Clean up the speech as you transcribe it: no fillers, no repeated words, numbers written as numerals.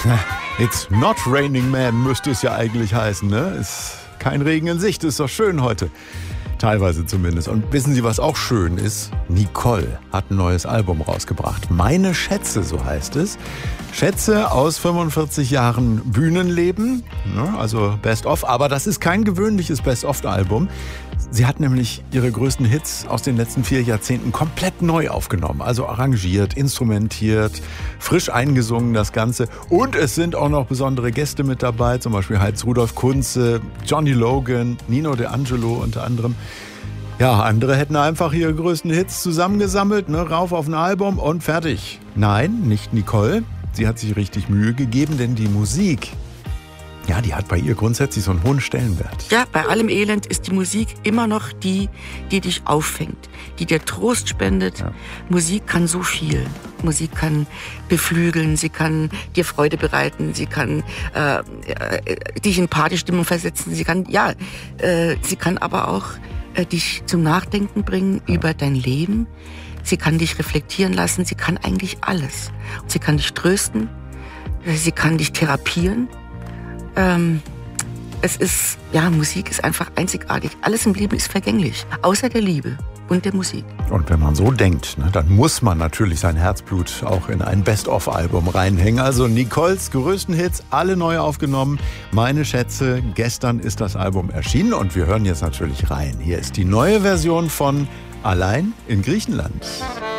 It's not raining man, müsste es ja eigentlich heißen, ne? Ist kein Regen in Sicht, ist doch schön heute. Teilweise zumindest. Und wissen Sie, was auch schön ist? Nicole hat ein neues Album rausgebracht. Meine Schätze, so heißt es. Schätze aus 45 Jahren Bühnenleben, ne? Also Best of. Aber das ist kein gewöhnliches Best-of-Album. Sie hat nämlich ihre größten Hits aus den letzten 4 Jahrzehnten komplett neu aufgenommen. Also arrangiert, instrumentiert, frisch eingesungen das Ganze. Und es sind auch noch besondere Gäste mit dabei, zum Beispiel Heinz-Rudolf Kunze, Johnny Logan, Nino D'Angelo unter anderem. Ja, andere hätten einfach ihre größten Hits zusammengesammelt, ne, rauf auf ein Album und fertig. Nein, nicht Nicole. Sie hat sich richtig Mühe gegeben, denn die Musik, ja, die hat bei ihr grundsätzlich so einen hohen Stellenwert. Ja, bei allem Elend ist die Musik immer noch die dich auffängt, die dir Trost spendet. Ja. Musik kann so viel. Musik kann beflügeln, sie kann dir Freude bereiten, sie kann dich in Partystimmung versetzen, sie kann aber auch dich zum Nachdenken bringen über dein Leben. Sie kann dich reflektieren lassen, sie kann eigentlich alles. Sie kann dich trösten, sie kann dich therapieren. Musik ist einfach einzigartig. Alles im Leben ist vergänglich, außer der Liebe und der Musik. Und wenn man so denkt, ne, dann muss man natürlich sein Herzblut auch in ein Best-of-Album reinhängen. Also Nicoles größten Hits, alle neu aufgenommen. Meine Schätze, gestern ist das Album erschienen und wir hören jetzt natürlich rein. Hier ist die neue Version von Allein in Griechenland.